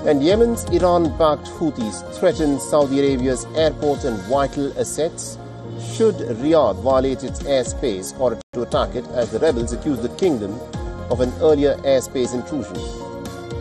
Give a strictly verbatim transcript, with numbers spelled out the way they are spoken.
And Yemen's Iran-backed Houthis threaten Saudi Arabia's airports and vital assets. Should Riyadh violate its airspace or to attack it, as the rebels accuse the kingdom of an earlier airspace intrusion?